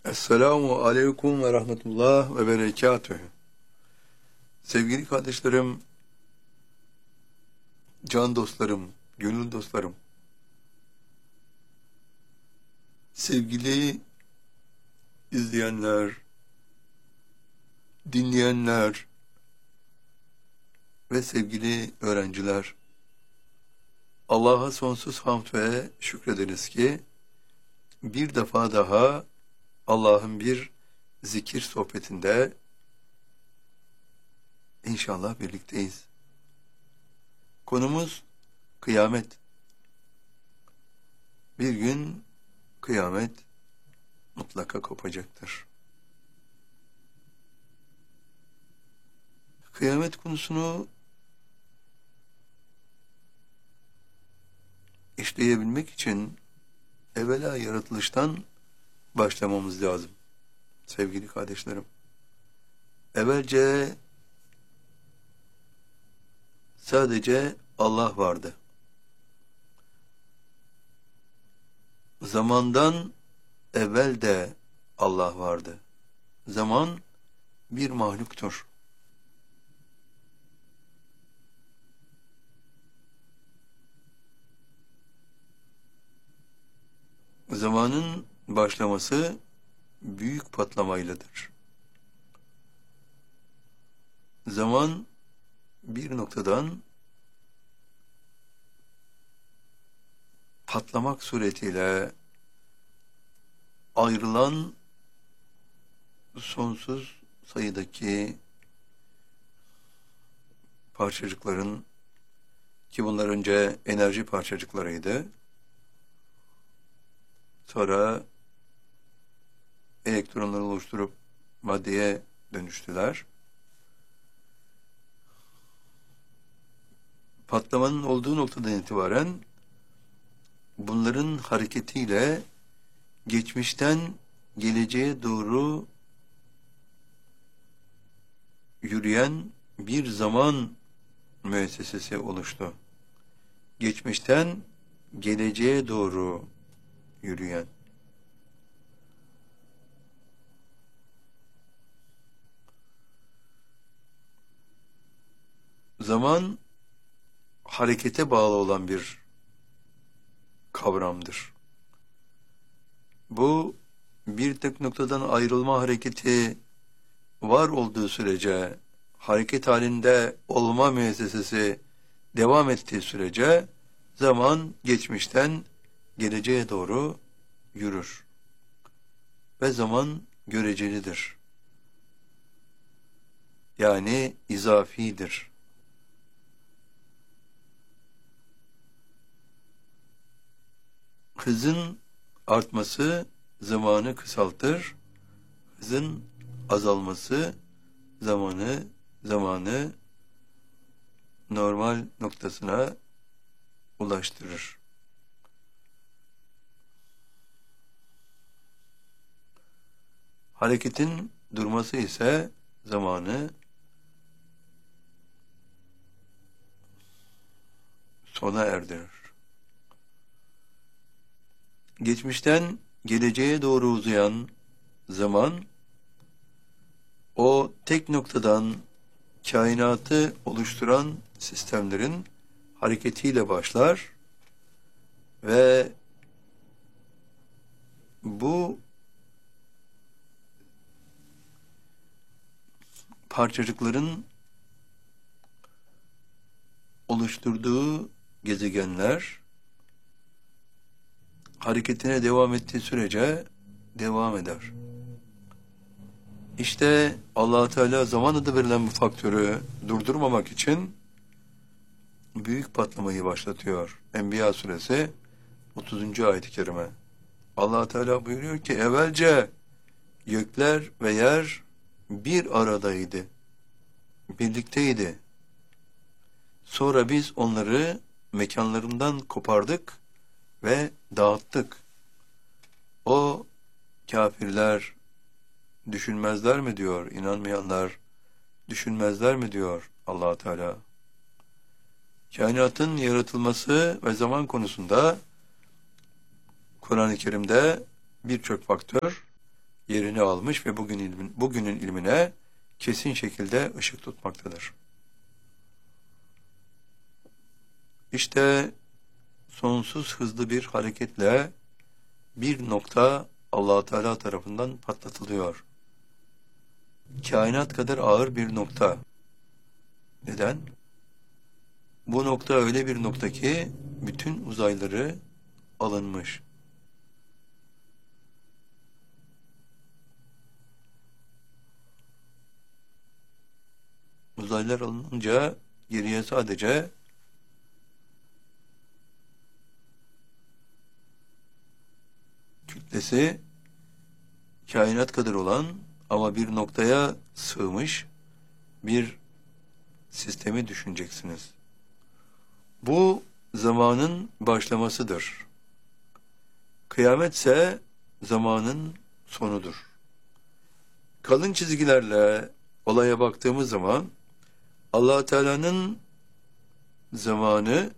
Esselamu aleyküm ve rahmetullah ve berekatühü. Sevgili kardeşlerim, can dostlarım, gönül dostlarım, sevgili izleyenler, dinleyenler ve sevgili öğrenciler, Allah'a sonsuz hamd ve şükrediniz ki bir defa daha Allah'ın bir zikir sohbetinde inşallah birlikteyiz. Konumuz kıyamet. Bir gün kıyamet mutlaka kopacaktır. Kıyamet konusunu işleyebilmek için evvela yaratılıştan başlamamız lazım. Sevgili kardeşlerim, evvelce sadece Allah vardı. Zamandan evvel de Allah vardı. Zaman bir mahluktur. Zamanın başlaması büyük patlamayladır. Zaman bir noktadan patlamak suretiyle ayrılan sonsuz sayıdaki parçacıkların, ki bunlar önce enerji parçacıklarıydı, sonra elektronları oluşturup maddeye dönüştüler. Patlamanın olduğu noktadan itibaren bunların hareketiyle geçmişten geleceğe doğru yürüyen bir zaman müessesesi oluştu. Geçmişten geleceğe doğru yürüyen. Zaman harekete bağlı olan bir kavramdır. Bu bir tek noktadan ayrılma hareketi var olduğu sürece, hareket halinde olma müessesesi devam ettiği sürece zaman geçmişten geleceğe doğru yürür. Ve zaman görecelidir. Yani izafidir. Hızın artması zamanı kısaltır. Hızın azalması zamanı normal noktasına ulaştırır. Hareketin durması ise zamanı sona erdirir. Geçmişten geleceğe doğru uzayan zaman, o tek noktadan kainatı oluşturan sistemlerin hareketiyle başlar ve bu parçacıkların oluşturduğu gezegenler hareketine devam ettiği sürece devam eder. İşte Allah Teala zaman adı verilen bu faktörü durdurmamak için büyük patlamayı başlatıyor. Enbiya suresi 30. ayet-i kerime. Allah Teala buyuruyor ki evvelce gökler ve yer bir aradaydı. Birlikteydi. Sonra biz onları mekanlarından kopardık ve dağıttık. O kafirler düşünmezler mi diyor, inanmayanlar düşünmezler mi diyor Allah Teala. Kainatın yaratılması ve zaman konusunda Kur'an-ı Kerim'de birçok faktör yerini almış ve bugünün ilmine kesin şekilde ışık tutmaktadır. İşte sonsuz hızlı bir hareketle bir nokta Allah Teala tarafından patlatılıyor. Kainat kadar ağır bir nokta. Neden? Bu nokta öyle bir nokta ki bütün uzayları alınmış. Uzaylar alınınca geriye sadece kütlesi kainat kadar olan ama bir noktaya sığmış bir sistemi düşüneceksiniz. Bu zamanın başlamasıdır. Kıyametse zamanın sonudur. Kalın çizgilerle olaya baktığımız zaman Allah Teala'nın zamanı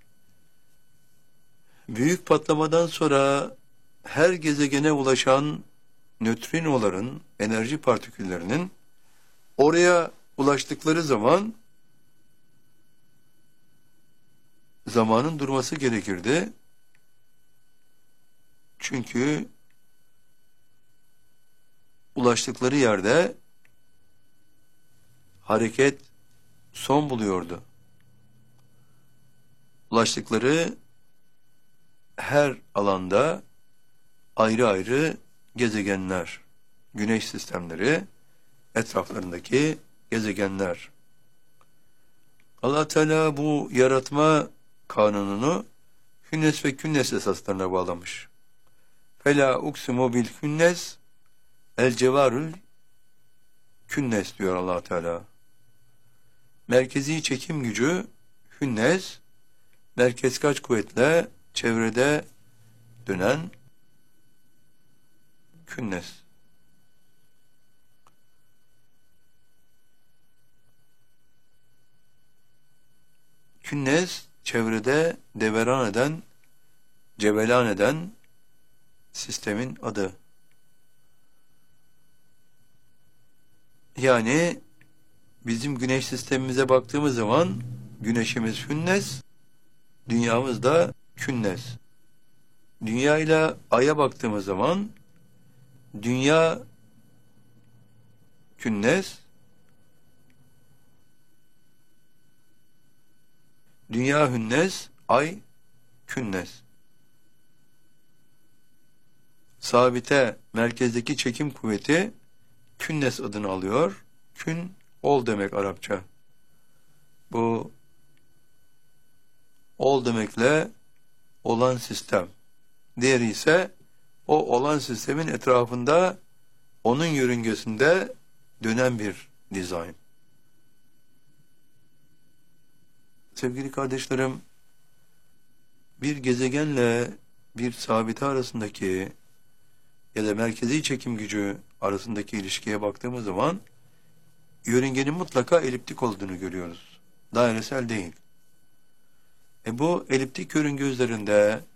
büyük patlamadan sonra her gezegene ulaşan nötrinoların, enerji partiküllerinin oraya ulaştıkları zaman zamanın durması gerekirdi. Çünkü ulaştıkları yerde hareket son buluyordu. Ulaştıkları her alanda ayrı ayrı gezegenler, güneş sistemleri, etraflarındaki gezegenler. Allah Teala bu yaratma kanununu hünnes ve künnes esaslarına bağlamış. Fela uksimu bil hünnes el cevarül künnes diyor Allah Teala. Merkezi çekim gücü hünnes, merkezkaç kuvvetle çevrede dönen künnes. Künnes, çevrede deveran eden, cevelan eden sistemin adı. Yani bizim güneş sistemimize baktığımız zaman güneşimiz hünnes, dünyamız da künnes. Dünya ile Ay'a baktığımız zaman dünya künnes, dünya hünnes, Ay künnes. Sabite, merkezdeki çekim kuvveti künnes adını alıyor. Kün, ol demek Arapça. Bu ol demekle olan sistem. Diğeri ise o olan sistemin etrafında, onun yörüngesinde dönen bir dizayn. Sevgili kardeşlerim, bir gezegenle bir sabite arasındaki ya da merkezi çekim gücü arasındaki ilişkiye baktığımız zaman yörüngenin mutlaka eliptik olduğunu görüyoruz. Dairesel değil. Bu eliptik yörünge üzerinde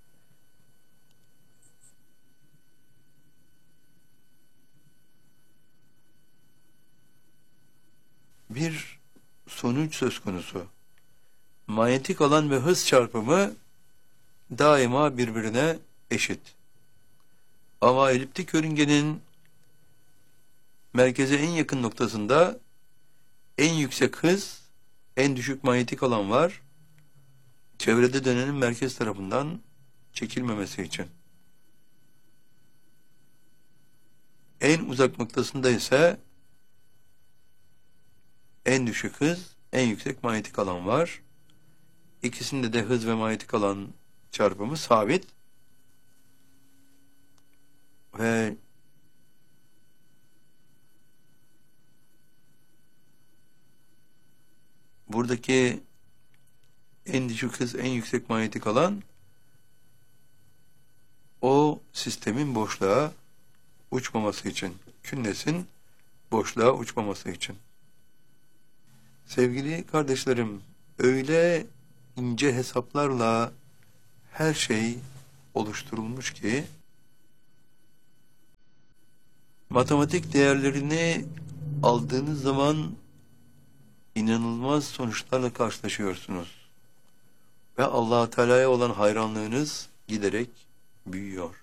bir sonuç söz konusu. Manyetik alan ve hız çarpımı daima birbirine eşit. Ama eliptik yörüngenin merkeze en yakın noktasında en yüksek hız, en düşük manyetik alan var. Çevrede dönenin merkez tarafından çekilmemesi için. En uzak noktasında ise en düşük hız, en yüksek manyetik alan var. İkisinde de hız ve manyetik alan çarpımı sabit. Ve buradaki en düşük hız, en yüksek manyetik alan o sistemin boşluğa uçmaması için, künnesin boşluğa uçmaması için. Sevgili kardeşlerim, öyle ince hesaplarla her şey oluşturulmuş ki Matematik değerlerini aldığınız zaman inanılmaz sonuçlarla karşılaşıyorsunuz. Ve Allah-u Teala'ya olan hayranlığınız giderek büyüyor.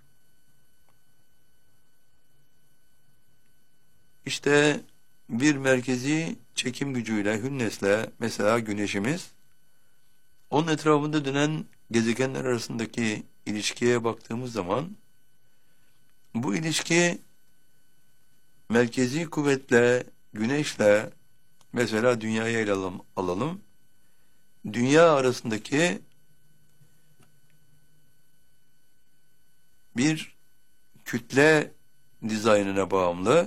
İşte bir merkezi çekim gücüyle, hünnesle, mesela güneşimiz, onun etrafında dönen gezegenler arasındaki ilişkiye baktığımız zaman, bu ilişki merkezi kuvvetle, güneşle, mesela dünyayı ele alalım. Dünya arasındaki bir kütle dizaynına bağımlı.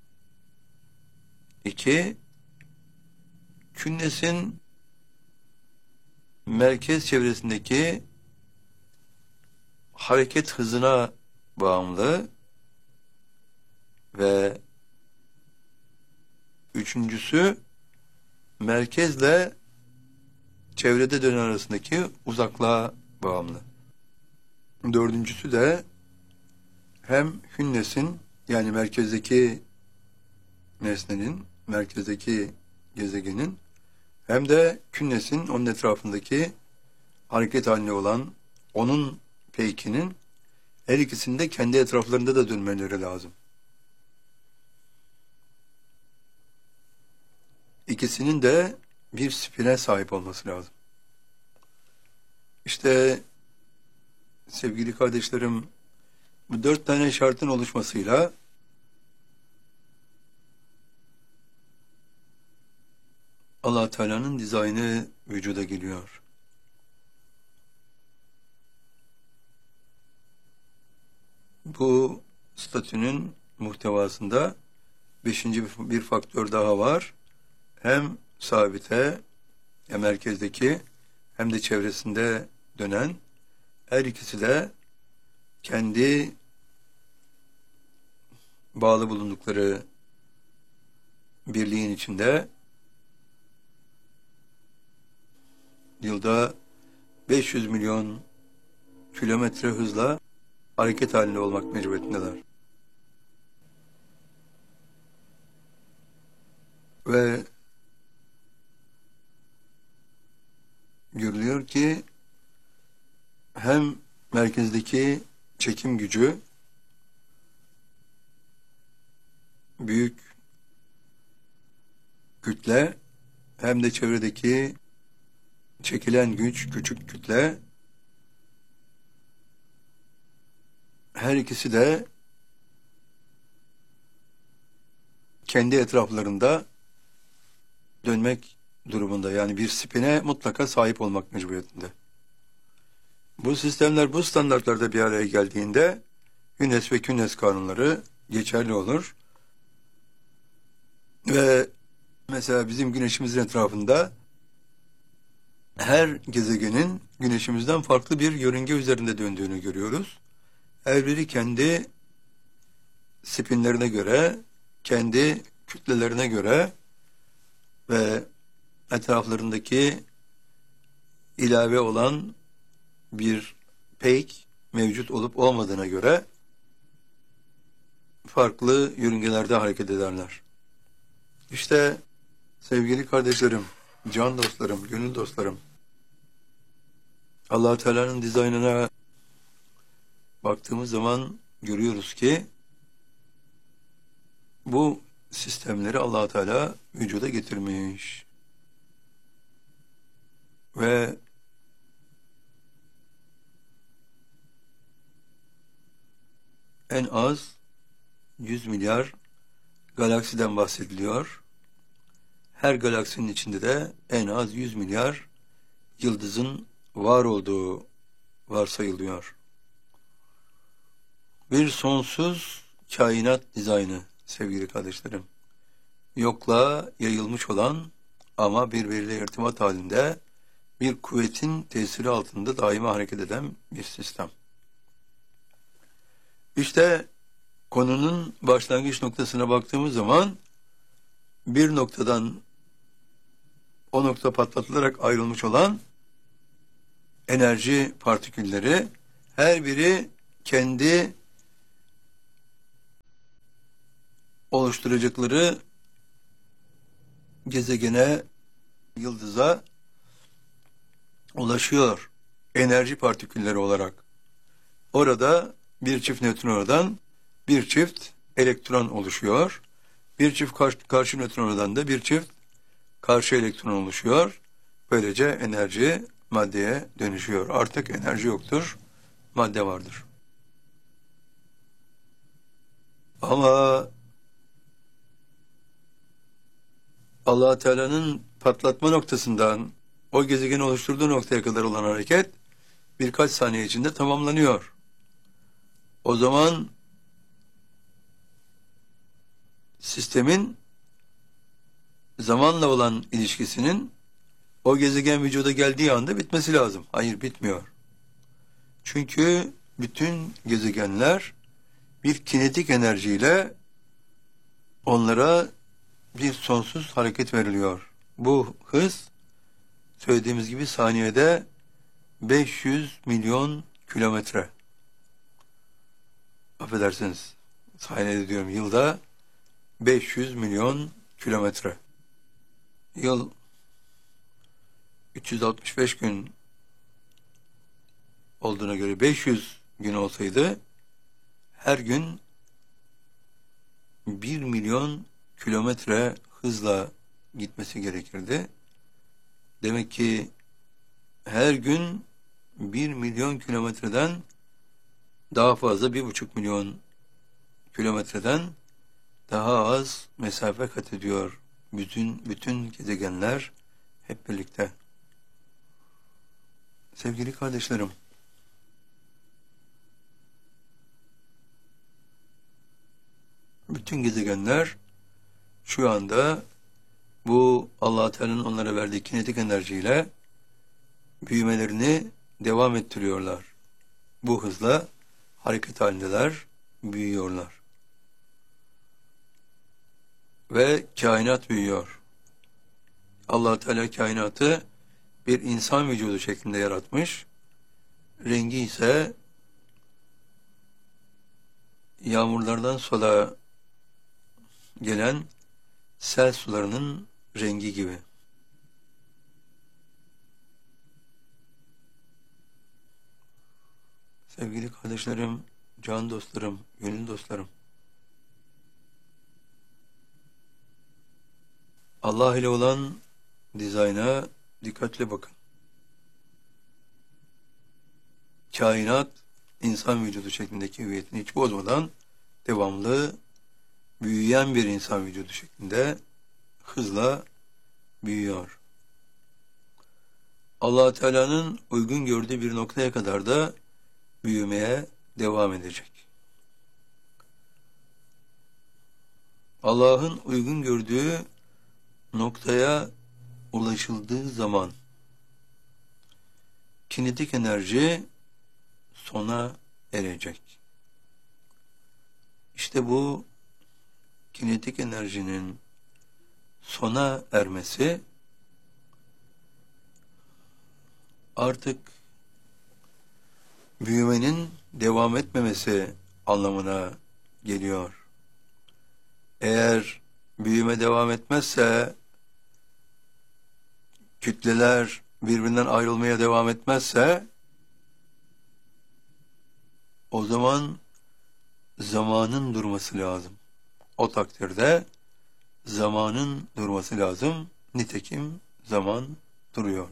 İki, künnesin merkez çevresindeki hareket hızına bağımlı ve üçüncüsü merkezle çevrede dönen arasındaki uzaklığa bağımlı. Dördüncüsü de hem hünnesin, yani merkezdeki nesnenin, merkezdeki gezegenin, hem de künnesin, onun etrafındaki hareket halinde olan onun peykinin, her ikisinin de kendi etraflarında da dönmeleri lazım. İkisinin de bir spine sahip olması lazım. İşte sevgili kardeşlerim, bu 4 tane şartın oluşmasıyla Allah Teala'nın dizaynı vücuda geliyor. Bu statünün muhtevasında 5. bir faktör daha var. Hem sabite, hem merkezdeki, hem de çevresinde dönen, her ikisi de kendi bağlı bulundukları birliğin içinde yılda 500 milyon kilometre hızla hareket halinde olmak mecburiyetindeler. Ve görülüyor ki hem merkezdeki çekim gücü büyük kütle, hem de çevredeki çekilen güç küçük kütle, her ikisi de kendi etraflarında dönmek durumunda, yani bir spine mutlaka sahip olmak mecburiyetinde. Bu sistemler bu standartlarda bir araya geldiğinde Hünnes ve Künnes kanunları geçerli olur. Ve mesela bizim güneşimizin etrafında her gezegenin güneşimizden farklı bir yörünge üzerinde döndüğünü görüyoruz. Her biri kendi spinlerine göre, kendi kütlelerine göre ve etraflarındaki ilave olan bir peyk mevcut olup olmadığına göre farklı yörüngelerde hareket ederler. İşte sevgili kardeşlerim, can dostlarım, gönül dostlarım, Allah Teala'nın dizaynına baktığımız zaman görüyoruz ki bu sistemleri Allah Teala vücuda getirmiş. Ve en az 100 milyar galaksiden bahsediliyor. Her galaksinin içinde de en az 100 milyar yıldızın var olduğu varsayılıyor. Bir sonsuz kainat dizaynı sevgili kardeşlerim. Yokluğa yayılmış olan ama birbiriyle irtibat halinde bir kuvvetin tesiri altında daima hareket eden bir sistem. İşte konunun başlangıç noktasına baktığımız zaman bir noktadan o nokta patlatılarak ayrılmış olan enerji partikülleri, her biri kendi oluşturacakları gezegene, yıldıza ulaşıyor enerji partikülleri olarak. Orada bir çift nötrinodan bir çift elektron oluşuyor. Bir çift karşı nötrinodan da bir çift karşı elektron oluşuyor. Böylece enerji maddeye dönüşüyor. Artık enerji yoktur, madde vardır. Ama Allah Teala'nın patlatma noktasından o gezegeni oluşturduğu noktaya kadar olan hareket birkaç saniye içinde tamamlanıyor. O zaman sistemin zamanla olan ilişkisinin o gezegen vücuda geldiği anda bitmesi lazım. Hayır, bitmiyor. Çünkü bütün gezegenler bir kinetik enerjiyle onlara bir sonsuz hareket veriliyor. Bu hız söylediğimiz gibi saniyede 500 milyon kilometre. Affedersiniz, saniyede diyorum, yılda 500 milyon kilometre. Yıl 365 gün olduğuna göre 500 gün olsaydı her gün 1 milyon kilometre hızla gitmesi gerekirdi. Demek ki her gün 1 milyon kilometreden daha fazla, 1,5 milyon kilometreden daha az mesafe kat ediyor bütün gezegenler hep birlikte. Sevgili kardeşlerim, bütün gezegenler şu anda bu Allah Teala'nın onlara verdiği kinetik enerjiyle büyümelerini devam ettiriyorlar. Bu hızla hareket halindeler, büyüyorlar. Ve kainat büyüyor. Allah Teala kainatı bir insan vücudu şeklinde yaratmış. Rengi ise yağmurlardan sonra gelen sel sularının rengi gibi. Sevgili kardeşlerim, can dostlarım, gönül dostlarım, Allah ile olan dizayna dikkatle bakın. Kainat, insan vücudu şeklindeki hüviyetini hiç bozmadan devamlı büyüyen bir insan vücudu şeklinde hızla büyüyor. Allah Teala'nın uygun gördüğü bir noktaya kadar da büyümeye devam edecek. Allah'ın uygun gördüğü noktaya ulaşıldığı zaman kinetik enerji sona erecek. İşte bu kinetik enerjinin sona ermesi artık büyümenin devam etmemesi anlamına geliyor. Eğer büyüme devam etmezse, kütleler birbirinden ayrılmaya devam etmezse, o zaman zamanın durması lazım. O takdirde zamanın durması lazım. Nitekim zaman duruyor.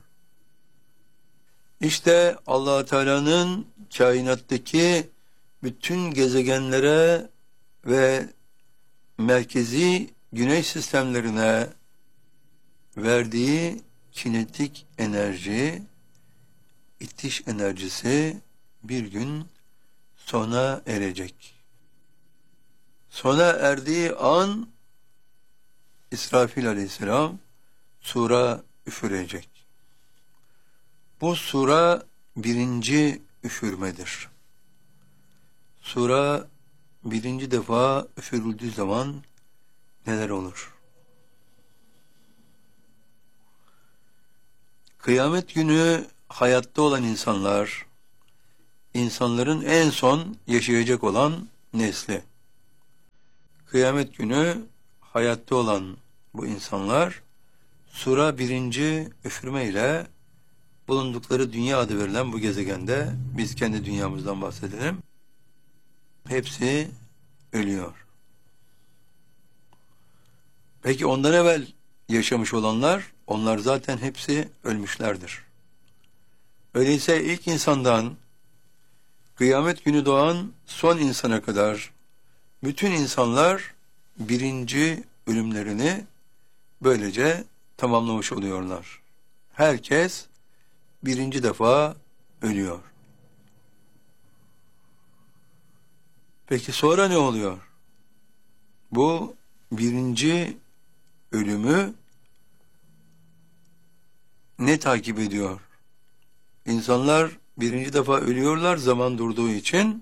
İşte Allah Teala'nın kainattaki bütün gezegenlere ve merkezi güneş sistemlerine verdiği kinetik enerji, itiş enerjisi bir gün sona erecek. Sona erdiği an İsrafil aleyhisselam sura üfürecek. Bu sura birinci üfürmedir. Sura birinci defa üfürüldüğü zaman neler olur? Kıyamet günü hayatta olan insanlar, insanların en son yaşayacak olan nesli. Kıyamet günü hayatta olan bu insanlar sura 1. üfürme ile bulundukları dünya adı verilen bu gezegende, biz kendi dünyamızdan bahsedelim, hepsi ölüyor. Peki ondan evvel yaşamış olanlar, onlar zaten hepsi ölmüşlerdir. Öyleyse ilk insandan kıyamet günü doğan son insana kadar bütün insanlar birinci ölümlerini böylece tamamlamış oluyorlar. Herkes birinci defa ölüyor. Peki sonra ne oluyor? Bu birinci ölümü ne takip ediyor? İnsanlar birinci defa ölüyorlar zaman durduğu için.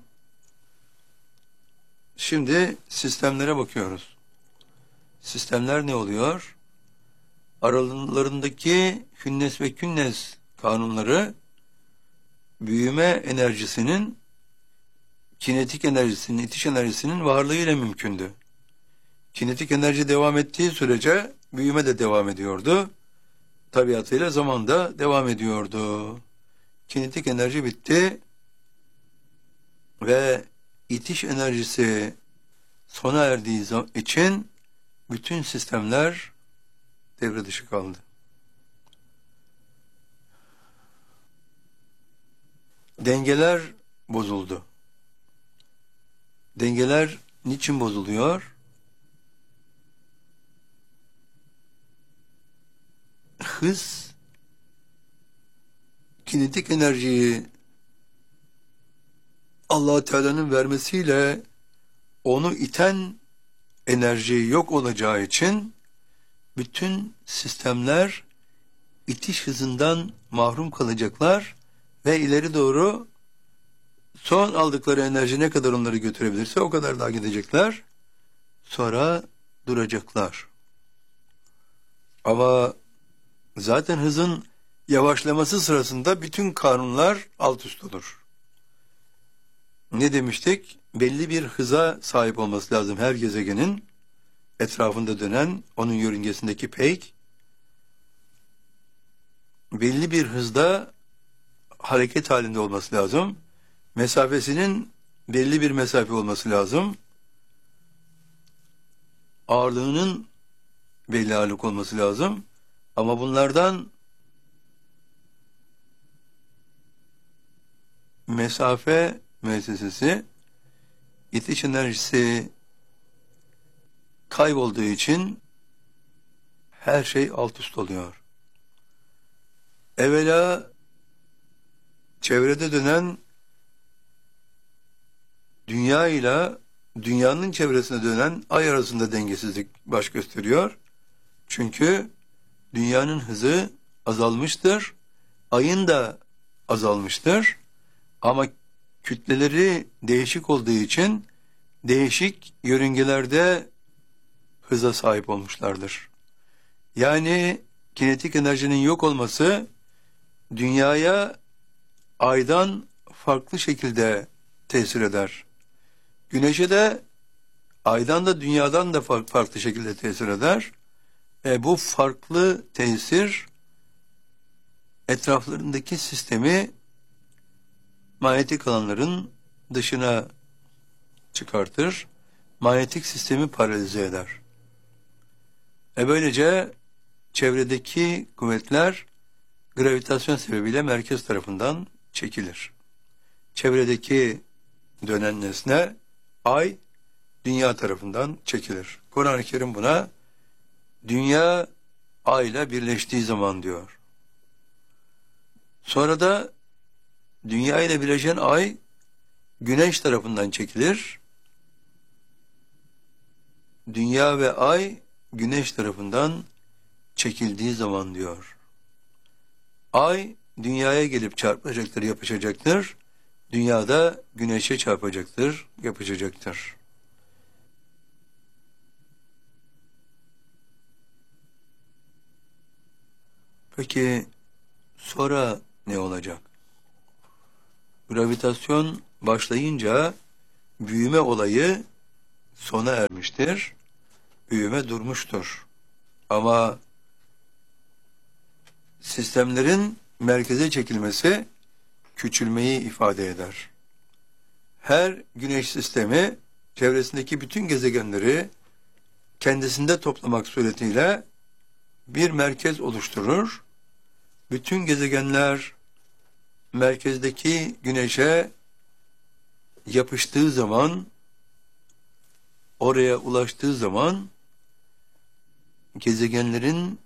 Şimdi sistemlere bakıyoruz. Sistemler ne oluyor? Aralarındaki hünnes ve künnes kanunları büyüme enerjisinin, kinetik enerjisinin, itiş enerjisinin varlığıyla mümkündü. Kinetik enerji devam ettiği sürece büyüme de devam ediyordu. Tabiatıyla zaman da devam ediyordu. Kinetik enerji bitti ve itiş enerjisi sona erdiği için bütün sistemler devre dışı kaldı. Dengeler bozuldu. Dengeler niçin bozuluyor? Hız, kinetik enerjiyi Allah Teala'nın vermesiyle onu iten enerji yok olacağı için bütün sistemler itiş hızından mahrum kalacaklar ve ileri doğru son aldıkları enerji ne kadar onları götürebilirse o kadar daha gidecekler. Sonra duracaklar. Ama zaten hızın yavaşlaması sırasında bütün kanunlar alt üst olur. Ne demiştik? Belli bir hıza sahip olması lazım her gezegenin etrafında dönen onun yörüngesindeki peyk belli bir hızda hareket halinde olması lazım. Mesafesinin belli bir mesafe olması lazım. Ağırlığının belli ağırlık olması lazım. Ama bunlardan mesafe müessesesi, itiş enerjisi kaybolduğu için her şey alt üst oluyor. Evvela çevrede dönen dünya ile dünyanın çevresine dönen ay arasında dengesizlik baş gösteriyor. Çünkü dünyanın hızı azalmıştır, ayın da azalmıştır. Ama kütleleri değişik olduğu için değişik yörüngelerde hıza sahip olmuşlardır. Yani kinetik enerjinin yok olması dünyaya aydan farklı şekilde tesir eder. Güneşe de aydan da dünyadan da farklı şekilde tesir eder. Bu farklı tesir etraflarındaki sistemi manyetik alanların dışına çıkartır. Manyetik sistemi paralize eder. Böylece çevredeki kuvvetler gravitasyon sebebiyle merkez tarafından çekilir. Çevredeki dönen nesne ay dünya tarafından çekilir. Kur'an-ı Kerim buna dünya ay ile birleştiği zaman diyor. Sonra da dünya ile birleşen ay güneş tarafından çekilir. Dünya ve ay güneş tarafından çekildiği zaman diyor. Ay dünyaya gelip çarpılacaktır, yapışacaktır. Dünyada güneşe çarpacaktır, yapışacaktır. Peki sonra ne olacak? Gravitasyon başlayınca büyüme olayı sona ermiştir, büyüme durmuştur. Ama sistemlerin merkeze çekilmesi küçülmeyi ifade eder. Her güneş sistemi çevresindeki bütün gezegenleri kendisinde toplamak suretiyle bir merkez oluşturur. Bütün gezegenler merkezdeki güneşe yapıştığı zaman, oraya ulaştığı zaman gezegenlerin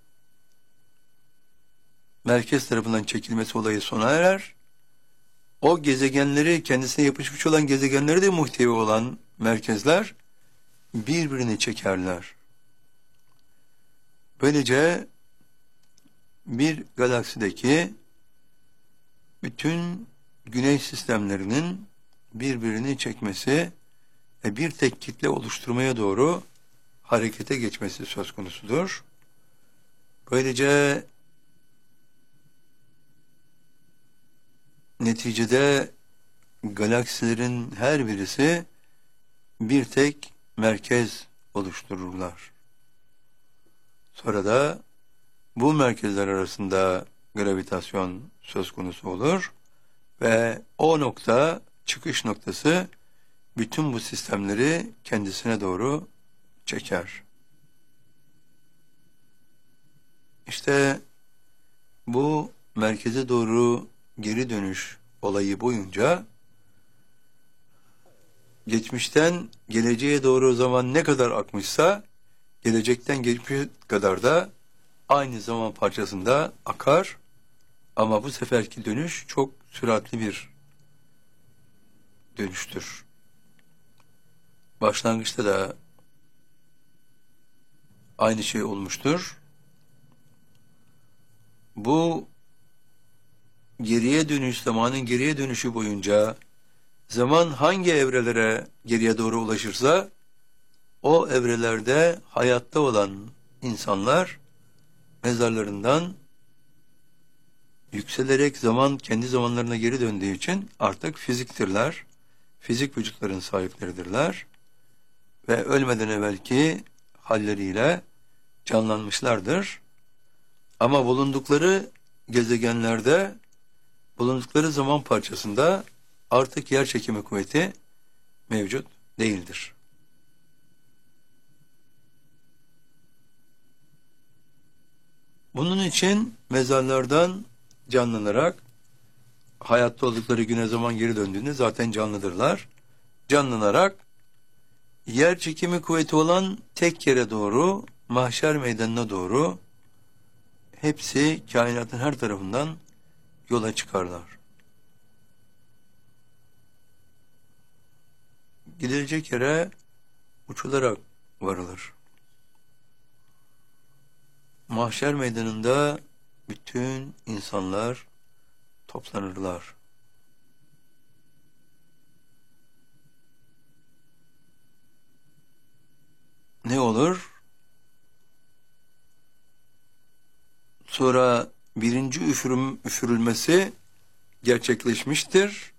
merkez tarafından çekilmesi olayı sona erer. O gezegenleri, kendisine yapışmış olan gezegenleri de muhtevi olan merkezler birbirini çekerler. Böylece bir galaksideki bütün güneş sistemlerinin birbirini çekmesi ve bir tek kitle oluşturmaya doğru harekete geçmesi söz konusudur. Böylece neticede galaksilerin her birisi bir tek merkez oluştururlar. Sonra da bu merkezler arasında gravitasyon söz konusu olur ve o nokta, çıkış noktası bütün bu sistemleri kendisine doğru çeker. İşte bu merkeze doğru geri dönüş olayı boyunca geçmişten geleceğe doğru zaman ne kadar akmışsa gelecekten geçmişe kadar da aynı zaman parçasında akar, ama bu seferki dönüş çok süratli bir dönüştür. Başlangıçta da aynı şey olmuştur. Bu geriye dönüş, zamanın geriye dönüşü boyunca zaman hangi evrelere geriye doğru ulaşırsa o evrelerde hayatta olan insanlar mezarlarından yükselerek zaman kendi zamanlarına geri döndüğü için artık fiziktirler, fizik vücutların sahipleridirler ve ölmeden evvelki halleriyle canlanmışlardır. Ama bulundukları gezegenlerde, bulundukları zaman parçasında artık yer çekimi kuvveti mevcut değildir. Bunun için mezarlardan canlanarak, hayatta oldukları güne zaman geri döndüğünde zaten canlıdırlar. Canlanarak yer çekimi kuvveti olan tek yere doğru, mahşer meydanına doğru hepsi kainatın her tarafından yola çıkarlar. Gidilecek yere uçularak varılır. Mahşer meydanında bütün insanlar toplanırlar. Ne olur? Sonra birinci üfürülmesi gerçekleşmiştir.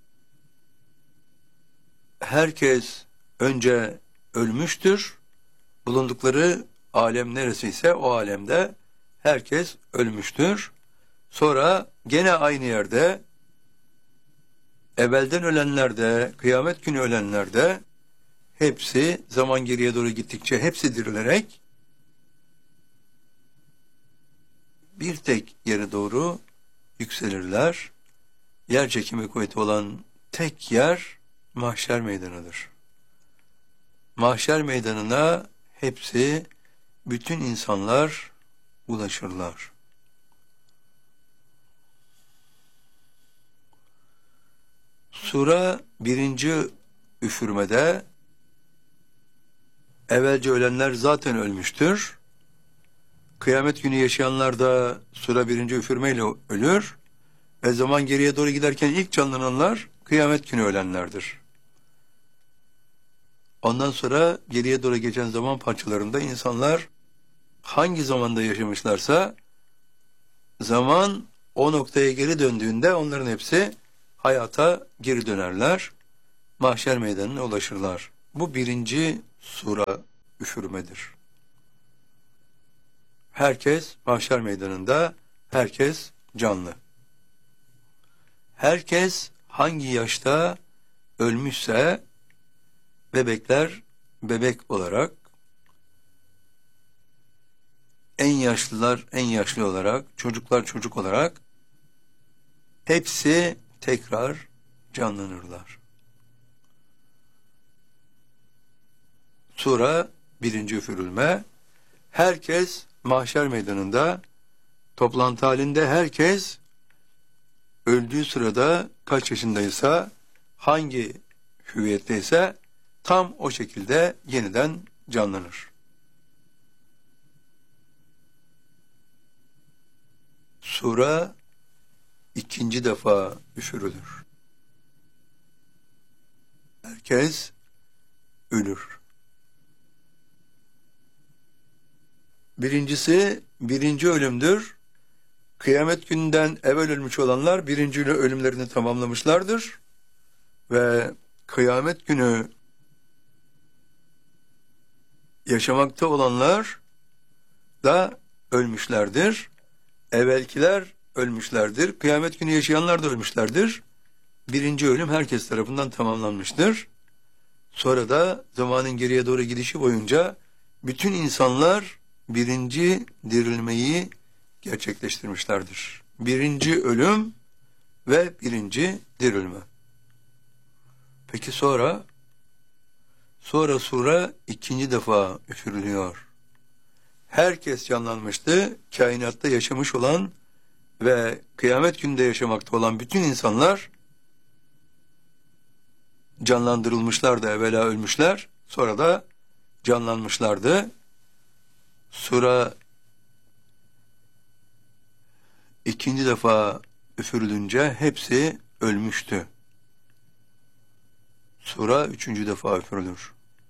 Herkes önce ölmüştür. Bulundukları alem neresiyse o alemde herkes ölmüştür. Sonra gene aynı yerde evvelden ölenler de, kıyamet günü ölenler de hepsi zaman geriye doğru gittikçe hepsi dirilerek bir tek yere doğru yükselirler. Yer çekimi kuvveti olan tek yer mahşer meydanıdır. Mahşer meydanına hepsi, bütün insanlar ulaşırlar. Sura birinci üfürmede evvelce ölenler zaten ölmüştür. Kıyamet günü yaşayanlar da sura birinci üfürmeyle ölür ve zaman geriye doğru giderken ilk canlananlar kıyamet günü ölenlerdir. Ondan sonra geriye doğru geçen zaman parçalarında insanlar hangi zamanda yaşamışlarsa zaman o noktaya geri döndüğünde onların hepsi hayata geri dönerler, mahşer meydanına ulaşırlar. Bu birinci sura üfürmedir. Herkes mahşer meydanında, herkes canlı. Herkes hangi yaşta ölmüşse bebekler bebek olarak, en yaşlılar en yaşlı olarak, çocuklar çocuk olarak hepsi tekrar canlanırlar. Sura birinci üfürülme. Herkes mahşer meydanında, toplantı halinde herkes öldüğü sırada kaç yaşındaysa, hangi hüviyetteyse tam o şekilde yeniden canlanır. Sura ikinci defa üfürülür. Herkes ölür. Birincisi birinci ölümdür. Kıyamet gününden evvel ölmüş olanlar birinci ölümlerini tamamlamışlardır. Ve kıyamet günü yaşamakta olanlar da ölmüşlerdir. Evvelkiler ölmüşlerdir. Kıyamet günü yaşayanlar da ölmüşlerdir. Birinci ölüm herkes tarafından tamamlanmıştır. Sonra da zamanın geriye doğru gidişi boyunca bütün insanlar birinci dirilmeyi gerçekleştirmişlerdir. Birinci ölüm ve birinci dirilme. Peki sonra sura ikinci defa üfürülüyor. Herkes canlanmıştı. Kainatta yaşamış olan ve kıyamet günde yaşamakta olan bütün insanlar canlandırılmışlardı. Evvela ölmüşler, sonra da canlanmışlardı. Sura ikinci defa üfürülünce hepsi ölmüştü. Sura üçüncü defa üfürülür.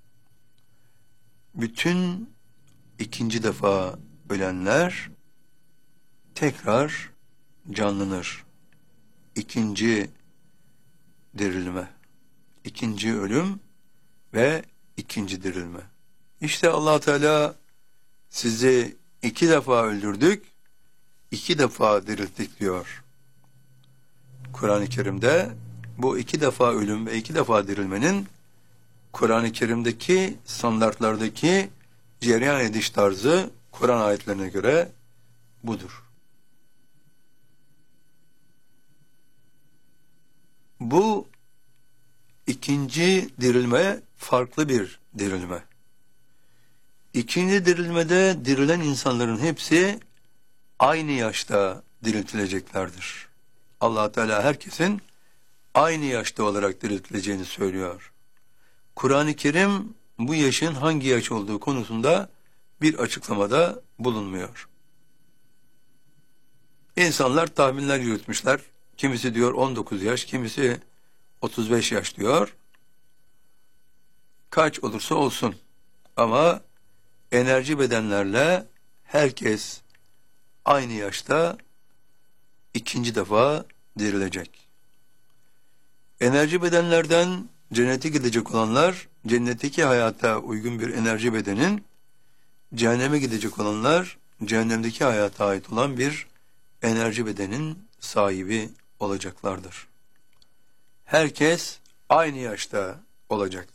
Bütün ikinci defa ölenler tekrar canlanır. İkinci dirilme, ikinci ölüm ve ikinci dirilme. İşte Allah Teala sizi iki defa öldürdük, iki defa dirilttik diyor. Kur'an-ı Kerim'de bu iki defa ölüm ve iki defa dirilmenin Kur'an-ı Kerim'deki standartlardaki cereyan ediş tarzı Kur'an ayetlerine göre budur. Bu ikinci dirilme farklı bir dirilme. İkinci dirilmede dirilen insanların hepsi aynı yaşta diriltileceklerdir. Allah Teala herkesin aynı yaşta olarak diriltileceğini söylüyor. Kur'an-ı Kerim bu yaşın hangi yaş olduğu konusunda bir açıklamada bulunmuyor. İnsanlar tahminler yürütmüşler. Kimisi diyor 19 yaş, kimisi 35 yaş diyor. Kaç olursa olsun. Ama enerji bedenlerle herkes aynı yaşta ikinci defa dirilecek. Enerji bedenlerden cennete gidecek olanlar, cennetteki hayata uygun bir enerji bedenin, cehenneme gidecek olanlar, cehennemdeki hayata ait olan bir enerji bedenin sahibi olacaklardır. Herkes aynı yaşta olacak.